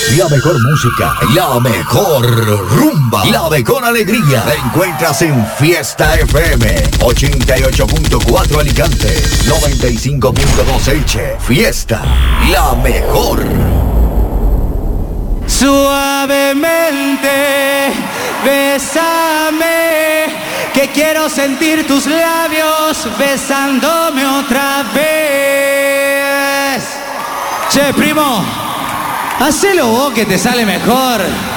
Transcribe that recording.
La mejor música, la mejor rumba, la mejor alegría. La encuentras en Fiesta FM 88.4 Alicante, 95.2 Elche. Fiesta, la mejor. Suavemente, bésame, que quiero sentir tus labios besándome otra vez. Che, primo, hacelo vos que te sale mejor.